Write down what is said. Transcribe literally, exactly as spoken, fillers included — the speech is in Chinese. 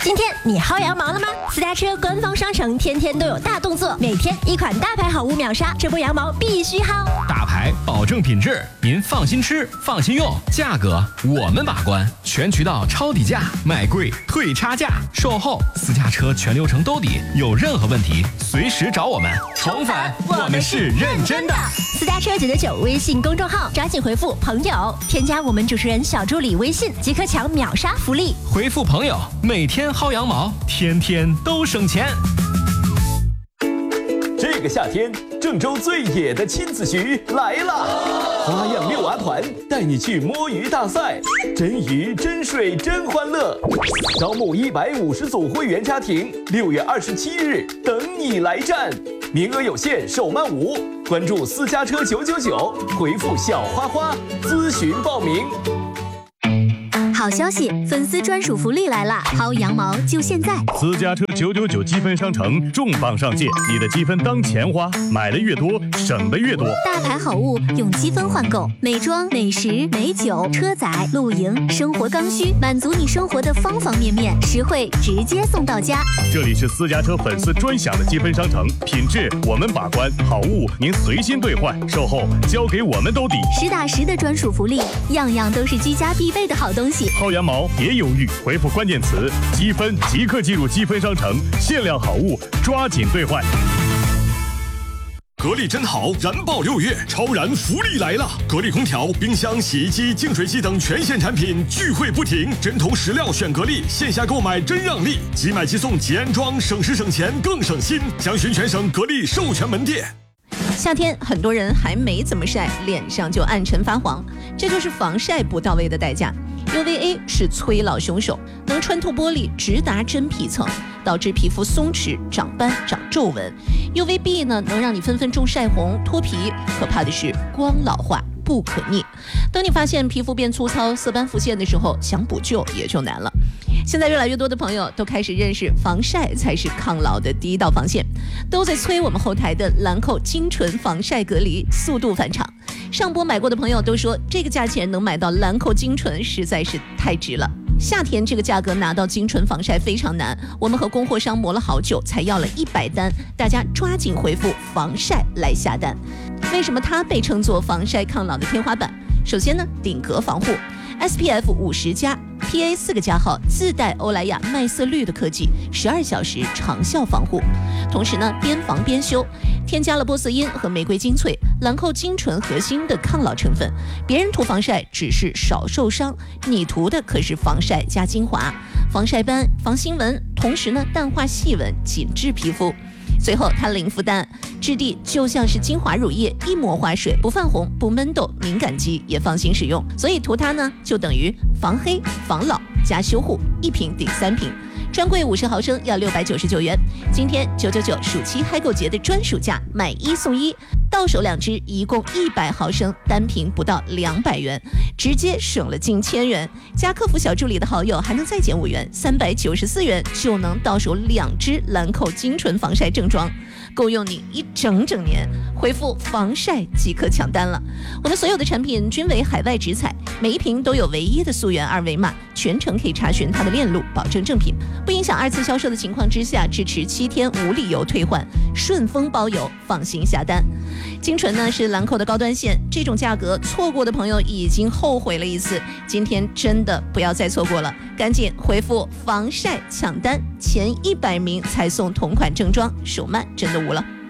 今天你薅羊毛了吗？私家车官方商城天天都有大动作，每天一款大牌好物秒杀，这波羊毛必须薅。 大牌保证品质，您放心吃，放心用，价格我们把关，全渠道抄底价，买贵退差价，售后私家车全流程兜底，有任何问题随时找我们。重返，我们是认真的。 私家车九九九微信公众号，抓紧回复朋友，添加我们主持人小助理微信，即可抢秒杀福利。 回复朋友，每天薅羊毛，天天都省钱。 这个夏天，郑州最野的亲子局来了！花样遛娃团带你去摸鱼大赛，真鱼真水真欢乐。招募一百五十组会员家庭，六月二十七日等你来战，名额有限，手慢无。关注私家车九九九，回复小花花咨询报名。 好消息，粉丝专属福利来啦！薅羊毛就现在！ 私家车九九九积分商城重磅上线，你的积分当钱花，买的越多，省的越多。 大牌好物用积分换购，美妆、美食、美酒、车载、露营、生活刚需，满足你生活的方方面面，实惠直接送到家。 这里是私家车粉丝专享的积分商城，品质我们把关，好物您随心兑换，售后交给我们兜底， 实打实的专属福利，样样都是居家必备的好东西。 薅羊毛别犹豫，回复关键词积分即刻进入积分商城，限量好物抓紧兑换。 格力真好，燃爆六月，超燃福利来了！格力空调、冰箱、洗衣机、净水机等全线产品聚会不停，针头石料选格力，线下购买真让利，即买即送即安装，省时省钱更省心。详询全省格力授权门店。 夏天很多人还没怎么晒，脸上就暗沉发黄，这就是防晒不到位的代价。U V A 是催老凶手，能穿透玻璃，直达真皮层，导致皮肤松弛、长斑、长皱纹。U V B 呢，能让你分分钟晒红、脱皮。可怕的是光老化不可逆，等你发现皮肤变粗糙、色斑浮现的时候，想补救也就难了。现在越来越多的朋友都开始认识防晒才是抗老的第一道防线，都在催我们后台的兰蔻精纯防晒隔离速度返场。上波买过的朋友都说，这个价钱能买到兰蔻精纯实在是太值了。夏天这个价格拿到精纯防晒非常难，我们和供货商磨了好久才要了一百单，大家抓紧回复防晒来下单。为什么它被称作防晒抗老的天花板？首先呢，顶格防护 S P F 五十加 P A 四个加号，自带欧莱雅麦色绿的科技，十二小时长效防护。同时呢，边防边修，添加了波色因和玫瑰精粹、兰蔻精纯核心的抗老成分。别人涂防晒只是少受伤，你涂的可是防晒加精华，防晒斑、防新纹，同时呢，淡化细纹，紧致皮肤。最后它零负担，质地就像是精华乳液，一抹化水，不泛红不闷痘，敏感肌也放心使用。所以涂它呢，就等于防黑防老加修护，一瓶顶三瓶。专柜五十毫升要六百九十九元，今天九九九暑期嗨购节的专属价，买一送一，到手两支，一共一百毫升，单瓶不到两百元，直接省了近千元。加客服小助理的好友还能再减五元，三百九十四元就能到手两支兰蔻精纯防晒正装，够用你一整整年。回复防晒即可抢单了。我们所有的产品均为海外直采，每一瓶都有唯一的溯源二维码，全程可以查询它的链路，保证正品，不影响二次销售的情况之下，支持七天无理由退换，顺丰包邮，放心下单。精纯呢是兰蔻的高端线，这种价格错过的朋友已经后悔了一次，今天真的不要再错过了，赶紧回复防晒抢单，前一百名才送同款正装，手慢真的无了。